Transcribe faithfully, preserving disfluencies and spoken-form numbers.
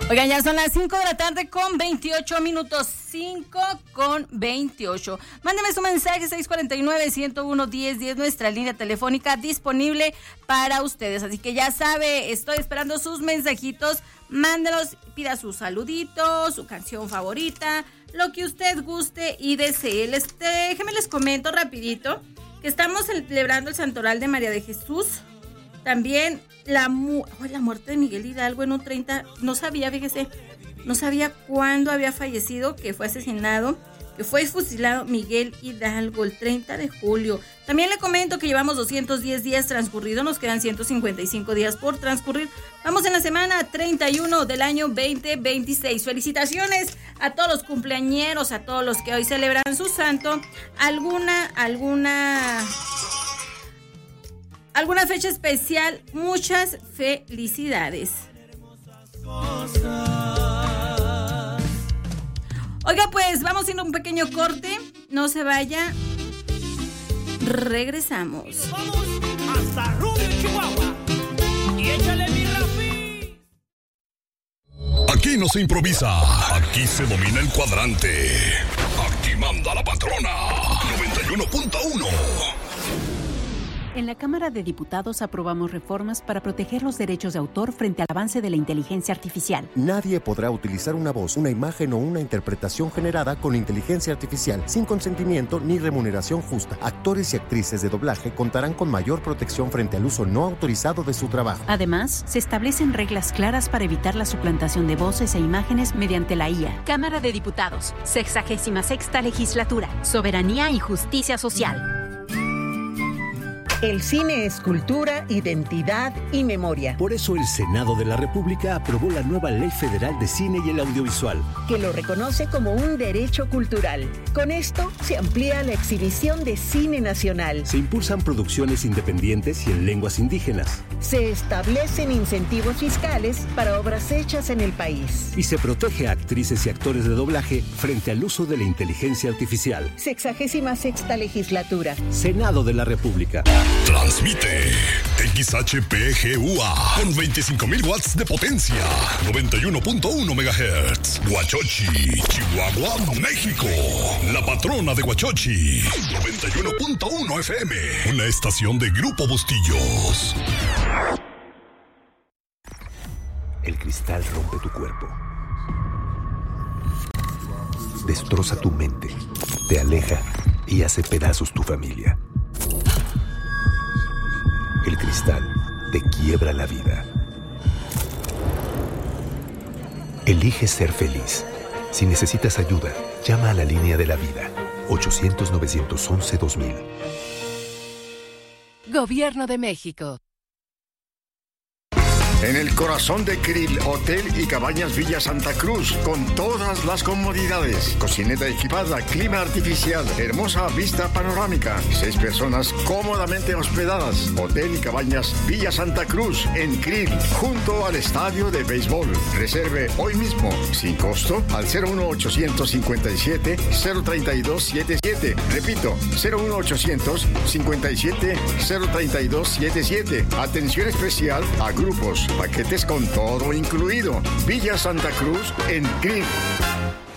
Oigan, ya son las cinco de la tarde con veintiocho minutos, cinco con veintiocho. Mándeme su mensaje seis cuatro nueve, uno cero uno, uno cero uno cero, nuestra línea telefónica disponible para ustedes. Así que ya sabe, estoy esperando sus mensajitos, mándelos, pida su saludito, su canción favorita, lo que usted guste y desee. Les, déjenme les comento rapidito que estamos celebrando el Santoral de María de Jesús. También la, mu- oh, la muerte de Miguel Hidalgo en un treinta, no sabía, fíjese, no sabía cuándo había fallecido, que fue asesinado, que fue fusilado Miguel Hidalgo el treinta de julio. También le comento que llevamos doscientos diez días transcurridos, nos quedan ciento cincuenta y cinco días por transcurrir. Vamos en la semana treinta y uno del año veinte veintiséis. Felicitaciones a todos los cumpleañeros, a todos los que hoy celebran su santo. ¿Alguna, alguna... alguna fecha especial? Muchas felicidades. Oiga, pues vamos a ir a un pequeño corte. No se vaya. Regresamos. Vamos hasta Rubio, Chihuahua. Y échale mi Rafi. Aquí no se improvisa. Aquí se domina el cuadrante. Aquí manda la patrona. noventa y uno punto uno. En la Cámara de Diputados aprobamos reformas para proteger los derechos de autor frente al avance de la inteligencia artificial. Nadie podrá utilizar una voz, una imagen o una interpretación generada con inteligencia artificial sin consentimiento ni remuneración justa. Actores y actrices de doblaje contarán con mayor protección frente al uso no autorizado de su trabajo. Además, se establecen reglas claras para evitar la suplantación de voces e imágenes mediante la I A. Cámara de Diputados, sexagésima sexta legislatura, soberanía y justicia social. El cine es cultura, identidad y memoria. Por eso el Senado de la República aprobó la nueva Ley Federal de Cine y el Audiovisual, que lo reconoce como un derecho cultural. Con esto se amplía la exhibición de cine nacional. Se impulsan producciones independientes y en lenguas indígenas. Se establecen incentivos fiscales para obras hechas en el país. Y se protege a actrices y actores de doblaje frente al uso de la inteligencia artificial. Sexagésima sexta legislatura. Senado de la República. Transmite X H P G U A con veinticinco mil watts de potencia, noventa y uno punto uno megahertz. Huachochi, Chihuahua, México. La patrona de Huachochi, noventa y uno punto uno F M. Una estación de Grupo Bustillos. El cristal rompe tu cuerpo, destroza tu mente, te aleja y hace pedazos tu familia. El cristal te quiebra la vida. Elige ser feliz. Si necesitas ayuda, llama a la línea de la vida. ochocientos, novecientos once, dos mil. Gobierno de México. En el corazón de Krill, Hotel y Cabañas Villa Santa Cruz, con todas las comodidades. Cocineta equipada, clima artificial, hermosa vista panorámica. Seis personas cómodamente hospedadas. Hotel y Cabañas Villa Santa Cruz, en Krill, junto al estadio de béisbol. Reserve hoy mismo, sin costo, al cero uno ochocientos cincuenta y siete, cero treinta y dos setenta y siete. Repito, cero uno ochocientos cincuenta y siete, cero treinta y dos setenta y siete. Atención especial a grupos, paquetes con todo incluido. Villa Santa Cruz en Krill.